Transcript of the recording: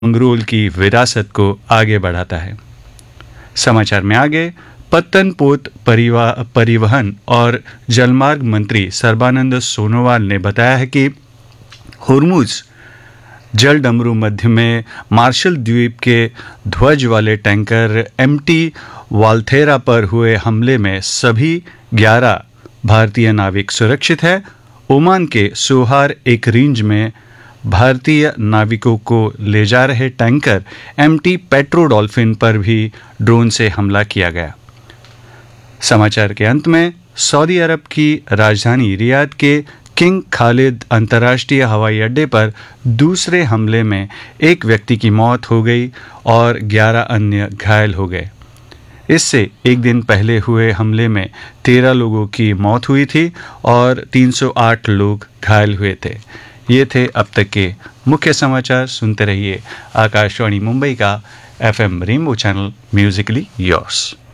मंगरूल की विरासत को आगे बढ़ाता है। समाचार में आगे, पत्तनपोत परिवहन और जलमार्ग मंत्री सर्बानंद सोनोवाल ने बताया है कि हुर्मुज जल डमरू मध्य में मार्शल द्वीप के ध्वज वाले टैंकर एमटी वाल्थेरा पर हुए हमले में सभी 11 भारतीय नाविक सुरक्षित है। ओमान के सोहार एक रेंज में भारतीय नाविकों को ले जा रहे टैंकर एमटी पेट्रो डॉल्फिन पर भी ड्रोन से हमला किया गया। समाचार के अंत में, सऊदी अरब की राजधानी रियाद के किंग खालिद अंतर्राष्ट्रीय हवाई अड्डे पर दूसरे हमले में एक व्यक्ति की मौत हो गई और 11 अन्य घायल हो गए। इससे एक दिन पहले हुए हमले में 13 लोगों की मौत हुई थी और 308 लोग घायल हुए थे। ये थे अब तक के मुख्य समाचार। सुनते रहिए आकाशवाणी मुंबई का FM rainbow channel Musically yours.